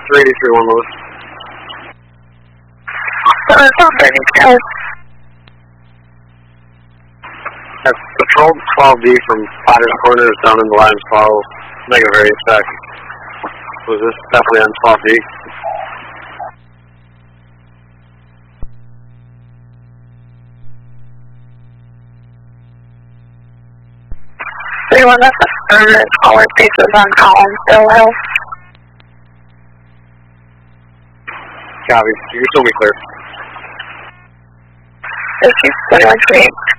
383 1 Lewis. That's Patrol 12B from Potter's Corner is down in the lines follow negative area spec. Was this definitely on 12B? That's affirmative. Caller faces on Collinsville Hill. Copy. You can still be clear. This is 2128.